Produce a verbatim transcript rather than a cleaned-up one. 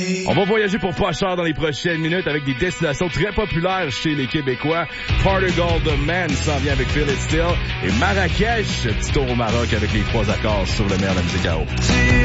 On va voyager pour pas cher dans les prochaines minutes avec des destinations très populaires chez les Québécois. Portugal The Man s'en vient avec Feel It Still. Et Marrakech, petit tour au Maroc avec les trois accords sur le meilleur de la musique à eau.